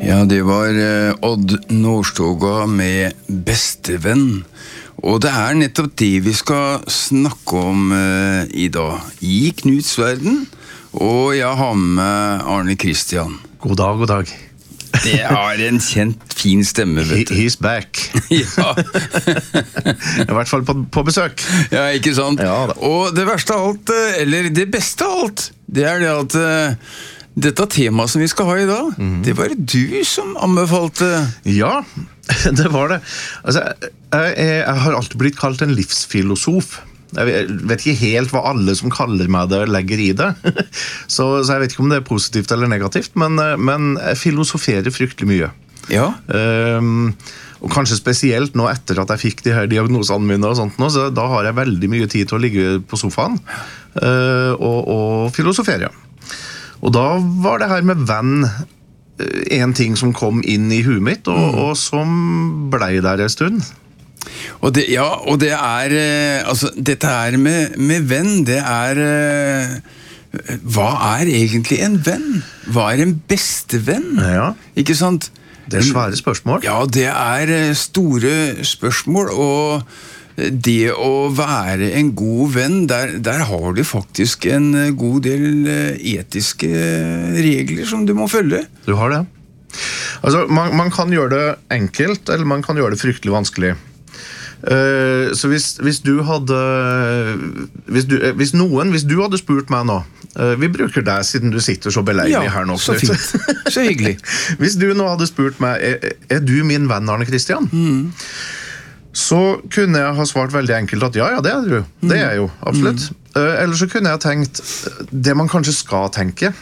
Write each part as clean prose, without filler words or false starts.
Ja, det var Odd Nordstoga med Bestevenn. Og det nettopp det vi skal snakke om i dag. I Knuts verden. Og jeg har med Arne Kristian. God dag, god dag. Det en kjent, fin stemme, vet du. He's back. Ja. I hvert fall på besøk. Ja, ikke sant? Ja, da. Og det verste av alt, eller det beste av alt, det det at dette temaet som vi skal ha i dag, det var det du som anbefalte. Ja, det var det. Altså, jeg har alltid blitt kalt en livsfilosof. Jeg vet ikke helt hva alle som kaller meg det legger i det. Så jeg vet ikke om det positivt eller negativt, men jeg filosoferer fryktelig mye. Ja. Og kanskje spesielt nå etter at jeg fikk de her diagnosene mine og sånt nå, så da har jeg veldig mye tid til å ligge på sofaen og filosofere. Og da var det her med venn en ting som kom inn i huet mitt, og som ble der en stund. Og det, ja, og det altså, dette her med venn, det hva egentlig en venn? Hva en beste venn? Ja. Ikke sant? Det svære spørsmål. Ja, det store spørsmål, og det å være en god venn, der har du faktisk en god del etiske regler som du må følge. Du har det. Altså, man kan gjøre det enkelt, eller man kan gjøre det fryktelig vanskelig. Så hvis du hadde hvis du hadde spurt meg nå, vi bruker deg siden du sitter så beleilig her nå. Så fint, så hyggelig. Hvis du nå hadde spurt meg, du min venn Arne Kristian? Så kunne jeg ha svart veldig enkelt at ja, det du. Det jeg jo, absolutt. Eller så kunne jeg tenkt det man kanskje skal tenke.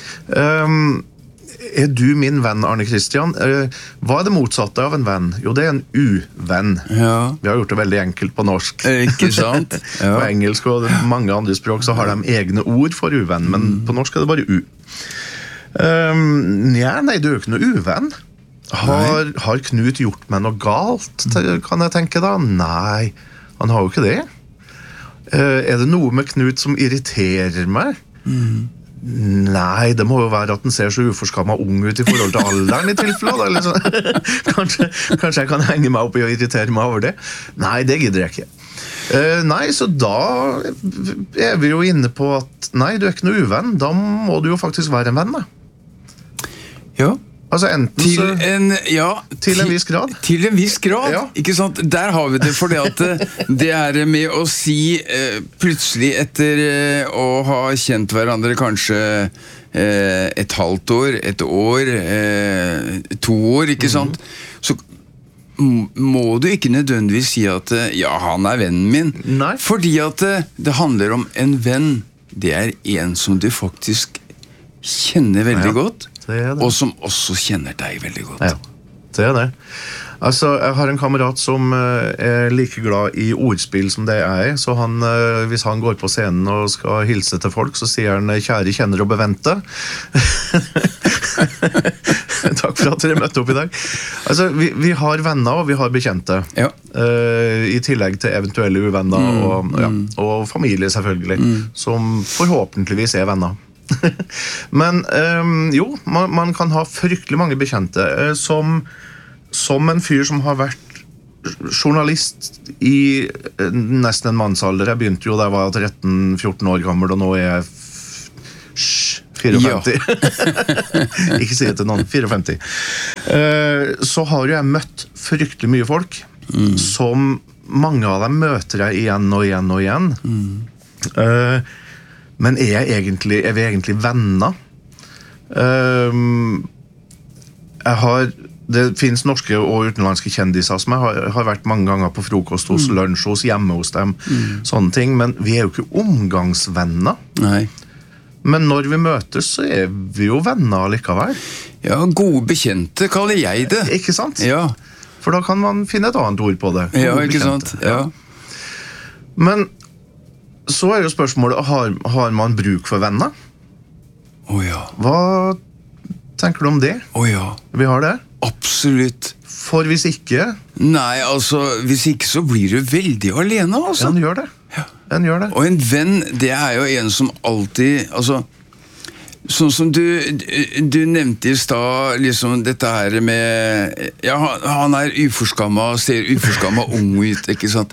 Du min venn, Arne Kristian? Hva det motsatte av en venn? Jo, det en uvenn. Ja. Vi har gjort det veldig enkelt på norsk. Ikke sant? Ja. På engelsk og mange andre språk så har de egne ord for uvenn, men på norsk det bare u. Nei, du ikke noe uvenn. Har Knut gjort meg noe galt, kan jeg tenke da? Nei, han har jo ikke det. Det noe med Knut som irriterer meg? Nei, det må jo være at den ser så uforskammet ung ut i forhold til alderen i tilfelle. Eller så. Kanskje jeg kan henge meg opp i og irritere meg over det. Nei, det gidder jeg ikke. Nei, så da vi jo inne på at nei, du ikke noe uvenn. Da må du jo faktisk være en venn, da. Ja. Altså enten til en viss grad. Til en viss grad, ja. Ikke sant? Der har vi det, for det med å si plutselig etter å ha kjent hverandre kanskje et halvt år, et år, 2 år, ikke sant? Så må du ikke nødvendigvis si at ja, han vennen min. Nei. Fordi at det handler om en venn. Det en som du faktisk kjenner veldig godt. Det. Og som også kjenner deg veldig godt. Ja, det det. Altså, jeg har en kamerat som like glad i ordspill som det jeg så han, hvis han går på scenen og skal hilse til folk, så sier han, kjære kjenner og bevente. Takk for at dere møtte opp i dag. Altså, vi har venner og vi har bekjente. Ja. I tillegg til eventuelle uvenner og familie selvfølgelig, som forhåpentligvis venner. Men jo, man kan ha fryktelig mange bekjente som en fyr som har vært journalist i nesten en mannsalder. Jeg begynte jo da jeg var 13-14 år gammel, og nå jeg 54. Ikke si det til noen, 54. Så har jo jeg møtt fryktelig mye folk, som mange av dem møter jeg igjen og igjen og igjen. Men vi egentlig venner? Det finnes norske og utenlandske kjendiser som jeg har vært mange ganger på frokost hos, lunsj hos, hjemme hos dem, sånne ting, men vi jo ikke omgangsvenner. Nei. Men når vi møtes, så vi jo venner likevel. Ja, gode bekjente kaller jeg det. Ikke sant? Ja. For da kan man finne et annet ord på det. Ja, ikke sant? Ja. Men så jo spørsmålet, har man bruk for venner? Ja. Hva tenker du om det? Ja. Vi har det? Absolutt. For hvis ikke? Nei, altså, hvis ikke så blir du veldig alene, altså. Ja, han gjør det. Ja. Han gjør det. Og en venn, det jo en som alltid, altså, sånn som du nevnte I stad, liksom dette her med ja, han uforskammet, ser uforskammet ung ut, ikke sant?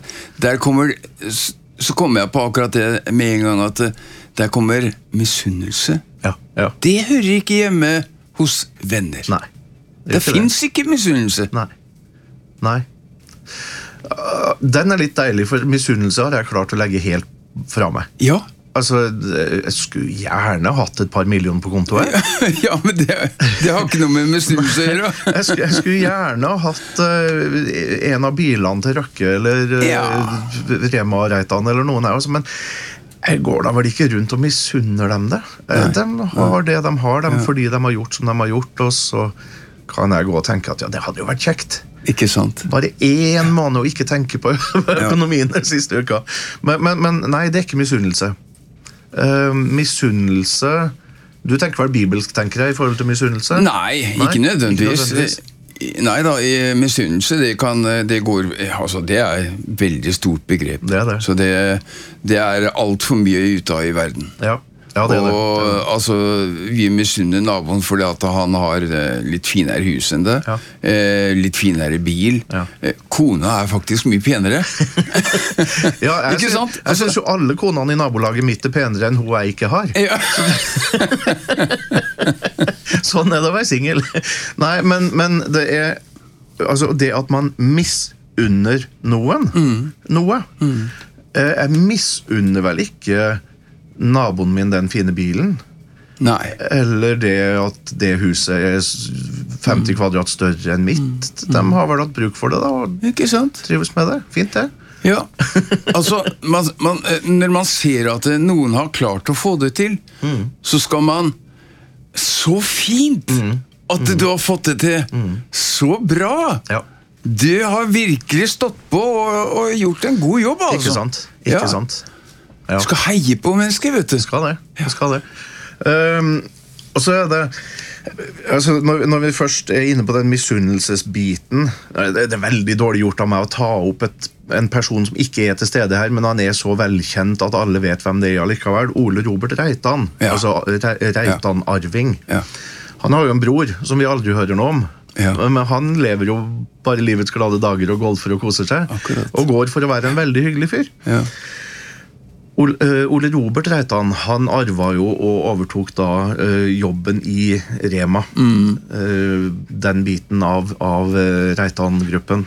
Så kommer jeg på akkurat det med en gang, at der kommer misunnelse. Ja. Det hører ikke hjemme hos venner. Nei. Det finnes ikke misunnelse. Nei. Den litt deilig, for misunnelse har jeg klart å legge helt fra meg. Ja. Altså, jeg skulle gjerne hatt et par millioner på konto her. Ja, men det har ikke noe med misunnelse å gjøre. Jeg skulle gjerne hatt en av bilene til Røkke, eller Rema Reitan, eller noen her, men jeg går da vel ikke rundt og misunner dem det. De har det de har, fordi de har gjort som de har gjort, og så kan jeg gå og tenke at ja, det hadde jo vært kjekt. Ikke sant? Bare 1 måned å ikke tenke på økonomien den siste uka. Men nei, det ikke misunnelse. Misunnelse... Du tenker vel bibelsk, tenker jeg, I forhold til misunnelse? Nei, ikke nødvendigvis. Nei da, misunnelse, det veldig stort begrep. Det det. Så det alt for mye ute av I verden. Ja, det og altså, vi misunner naboen fordi at han har litt finere hus enn det, litt finere bil. Kona faktisk mye penere. Ja, ikke sant? Jeg synes jo alle konene I nabolaget mitt penere enn hun jeg ikke har. Ja. Sånn det å være single. Nei, men det altså det at man misunner noen, noe. Jeg misunner vel ikke naboen min den fine bilen. Nei. Eller det at det huset 50 kvadrat større enn mitt. De har vel hatt bruk for det da, og ikke sant? Trives med det. Fint det. Ja, altså når man ser at noen har klart å få det til, så skal man så fint at du har fått det til. Så bra. Ja. Du har virkelig stått på og gjort en god jobb, altså. Ikke sant? Ikke sant? Du skal heie på mennesker, vet du. Skal det. Og så det altså, når vi først inne på den misunnelsesbiten, det veldig dårlig gjort av meg å ta opp en person som ikke til stede her, men han så velkjent at alle vet hvem det allikevel. Ole Robert Reitan, altså Reitan-arving. Han har jo en bror som vi aldri hører noe om. Men han lever jo bare livets glade dager og golfer og koser seg. Akkurat. Og går for å være en veldig hyggelig fyr. Ole Robert Reitan, han arvet jo og overtok da jobben I Rema. Den biten av Reitan-gruppen.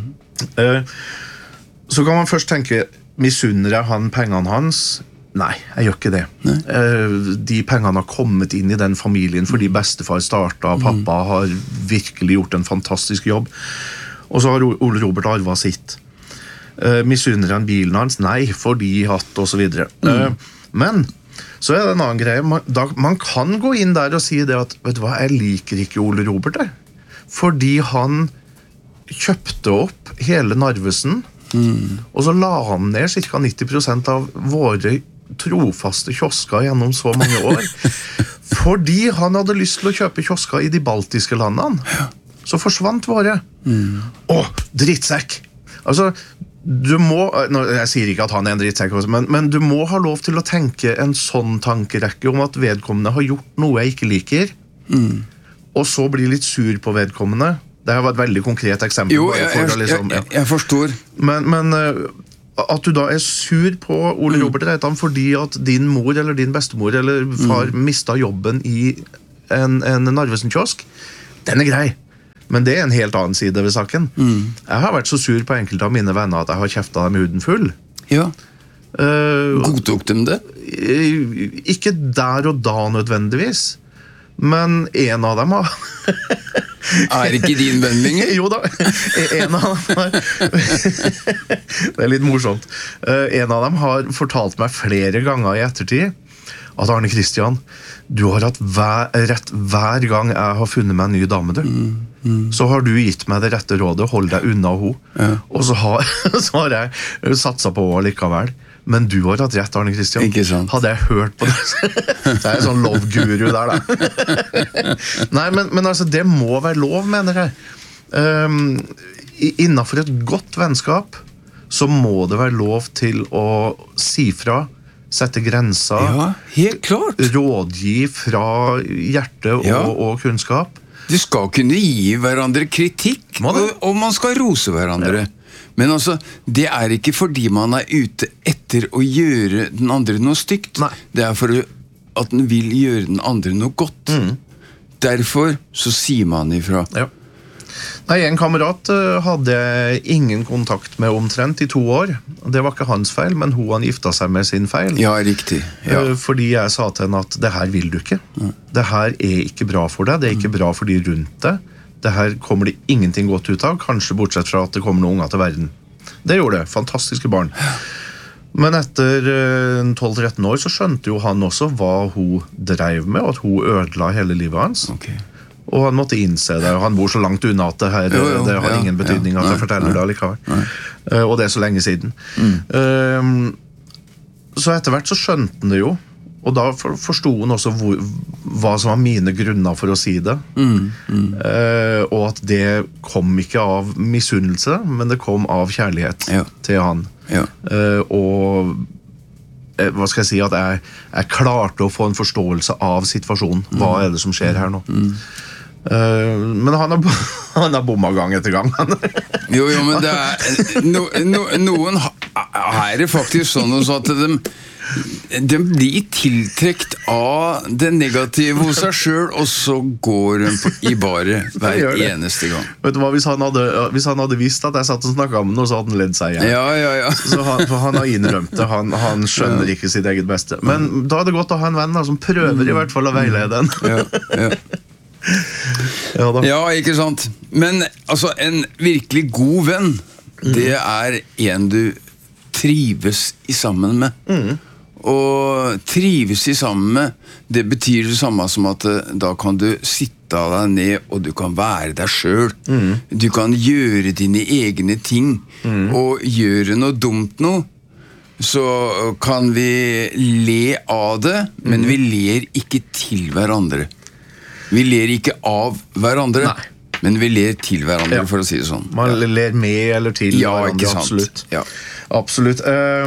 Så kan man først tenke, misunner jeg han pengene hans? Nei, jeg gjør ikke det. De pengene har kommet inn I den familien fordi bestefar startet, pappa har virkelig gjort en fantastisk jobb. Og så har Ole Robert arvet sitt. Misunner han bilen hans? Nei, fordi hatt og så videre. Men så det en annen greie. Man kan gå inn der og si det at, vet du hva, jeg liker ikke Ole Robert der. Fordi han kjøpte opp hele Narvesen, og så la han ned cirka 90% av våre trofaste kiosker gjennom så mange år. Fordi han hadde lyst til å kjøpe kiosker I de baltiske landene. Så forsvant våre. Drittsekk! Altså, du må, jeg sier ikke at han en drittsekk, men du må ha lov til å tenke en sånn tankerekke om at vedkommende har gjort noe jeg ikke liker, og så bli litt sur på vedkommende. Det var et veldig konkret eksempel. Jo, jeg forstår. Men at du da sur på Ole Robert Reitan fordi at din mor eller din bestemor eller far mistet jobben I en Narvesen-kiosk, den grei. Men det en helt annen side ved saken. Jeg har vært så sur på enkelte av mine venner at jeg har kjeftet dem huden full. Ja. Godtok de det? Ikke der og da nødvendigvis. Men en av dem har... ikke din venn lenger? Jo da, en av dem har... Det litt morsomt. En av dem har fortalt meg flere ganger I ettertid at Arne Kristian, du har hatt rett hver gang jeg har funnet meg en ny dame, du. Så har du gitt meg det rette rådet, hold deg unna henne. Og så har jeg satset på henne likevel. Men du har hatt rett, Arne Kristian. Ikke sant. Hadde jeg hørt på det, så en sånn love-guru der da. Nei, men altså, det må være lov, mener jeg. Innenfor et godt vennskap, så må det være lov til å si fra, sette grenser, Ja, helt klart. rådgi fra hjerte Ja. og kunnskap. Du skal kunne gi hverandre kritikk, Må det. og man skal rose hverandre. Men altså, det er ikke fordi man er ute etter å gjøre den andre noe stygt. Nei. Det er for at den vil gjøre den andre noe godt. Derfor så sier man ifra. Ja. Nei, en kamerat hadde jeg ingen kontakt med omtrent i 2 år. Det var ikke hans feil, men han gifta seg med sin feil. Ja, riktig. Ja. Fordi jeg sa til henne at det her vil du ikke. Det her er ikke bra for deg, det er ikke bra for de rundt deg. Det her kommer det ingenting godt ut av, kanskje bortsett fra at det kommer noen unger til verden. Det gjorde det, fantastiske barn. Men etter 12-13 år så skjønte jo han også hva hun drev med, og at hun ødela hele livet hans. Ok. Og han måtte innse det, og han bor så langt unna at det her Jo, det har ja, ingen betydning ja. at jeg Nei, forteller det allikevel. Og det er så lenge siden. Så etter hvert så skjønte han det jo, og da forstod han også hva som var mine grunner for å si det. Og at det kom ikke av misunnelse, men det kom av kjærlighet til han. Ja. Og hva skal jeg si, at jeg klarte å få en forståelse av situasjonen. Hva er det som skjer her nå? Men han har bomma gang etter gang. Jo, men det er noen er det faktisk sånn også at de blir tiltrekt av det negative hos seg selv, og så går de i baret hver eneste gang. Vet du hva, hvis han hadde visst at jeg satt og snakket om den, så hadde han ledd seg igjen. Ja. For han har innrømt det, han skjønner ikke sitt eget beste. Men da er det godt å ha en venn da, som prøver i hvert fall å veilede den. Ja, ikke sant. Men altså, en virkelig god venn, det er en du trives i sammen med. Og trives i sammen med, det betyr det samme som at da kan du sitte deg ned, og du kan være deg selv. Du kan gjøre dine egne ting, og gjøre noe dumt noe. Så kan vi le av det, men vi ler ikke til hverandre. Vi ler ikke av hverandre. Nei. Men vi ler til hverandre, for å si det sånn. Man ler med eller til hverandre, ikke sant? absolutt. Ja. Absolutt.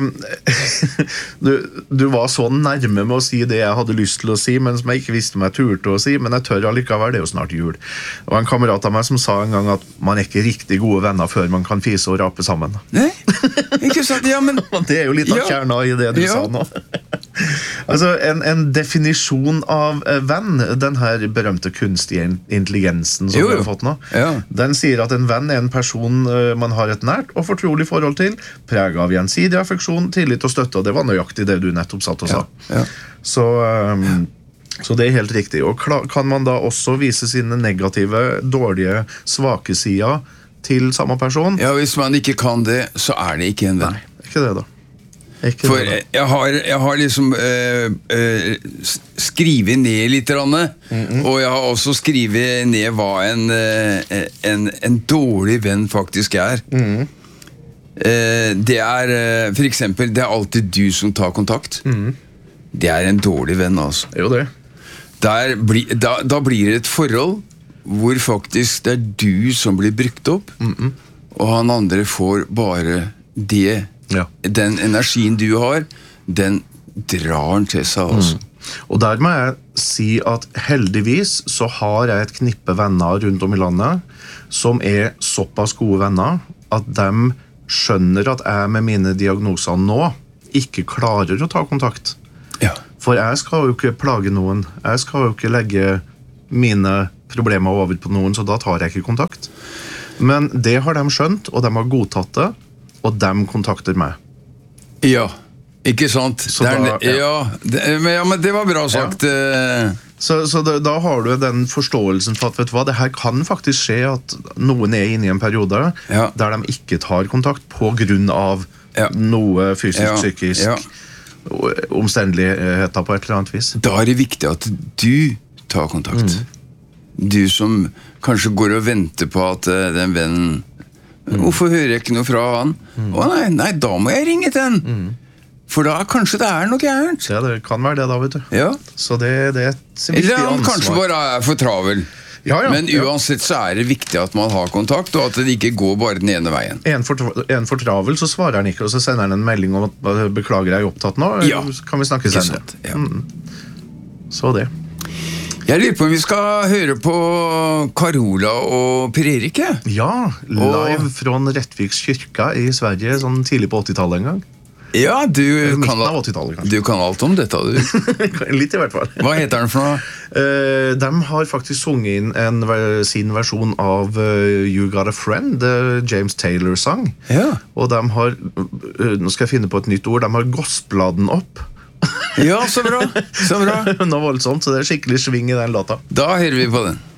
Du var så nærme med å si det jeg hadde lyst til å si, men som jeg ikke visste om jeg turte å si, men jeg tør allikevel, det er jo snart jul. Det var en kamerat av meg som sa en gang at man er ikke riktig gode venner før man kan fise og rape sammen. Nei, ikke sant? Ja, men det er jo litt av kjerna i det du sa nå. Altså, en definisjon av venn, den her berømte kunstige intelligensen som vi har fått nå, den sier at en venn er en person man har et nært og fortrolig forhold til, preget av gjensidig affeksjon, tillit og støtte, og det var nøyaktig det du nettopp satt og sa. Så det er helt riktig. Og kan man da også vise sine negative, dårlige, svake sider til samme person? Ja, hvis man ikke kan det, så er det ikke en venn. Nei, ikke det da. For jeg har liksom skrivet ned litt, og jeg har også skrivet ned hva en dårlig venn faktisk er. Det er for eksempel, det er alltid du som tar kontakt. Det er en dårlig venn, altså. Jo, det. Da blir det et forhold hvor faktisk det er du som blir brukt opp, og han andre får bare det. Den energien du har, den drar han til seg også. Og der må jeg si at heldigvis så har jeg et knippe venner rundt om i landet som er såpass gode venner at de skjønner at jeg med mine diagnoser nå ikke klarer å ta kontakt. For jeg skal jo ikke plage noen, jeg skal jo ikke legge mine problemer over på noen, så da tar jeg ikke kontakt. Men det har de skjønt, og de har godtatt det, og de kontakter meg. Ja, ikke sant? Men det var bra sagt. Så da har du den forståelsen for at, vet du hva, det her kan faktisk skje at noen er inne i en periode der de ikke tar kontakt på grunn av noe fysisk, psykisk omstendigheter på et eller annet vis. Da er det viktig at du tar kontakt. Du som kanskje går og venter på at den vennen hvorfor hører jeg ikke noe fra han? Nei, da må jeg ringe til han. For da kanskje det er noe gærent. Ja, det kan være det da, vet du. Så det er et viktig ansvar. Eller han kanskje bare er for travel. Ja, ja, Men uansett så det viktig at man har kontakt, og at det ikke går bare den ene veien. En for travel, så svarer han ikke, og så sender han en melding om at beklager, jeg opptatt nå. Ja. Kan vi snakke senere? Ja. Så det. Jeg lurer på om vi skal høre på Carola og Per Erik. Ja, live fra Rättviks kyrka i Sverige, sånn tidlig på 80-tallet en gang. Ja, Midten av 80-tallet, kanskje. Du kan alt om dette, du. Litt i hvert fall. Hva heter den for noe? De har faktisk sunget inn sin versjon av You Got a Friend, James Taylor-sang. Ja. Og de har, nå skal jeg finne på et nytt ord, de har gospeladen opp. Ja, så bra. Så bra. Noe voldsomt, så det skikkelig sving i den låta. Da hører vi på den.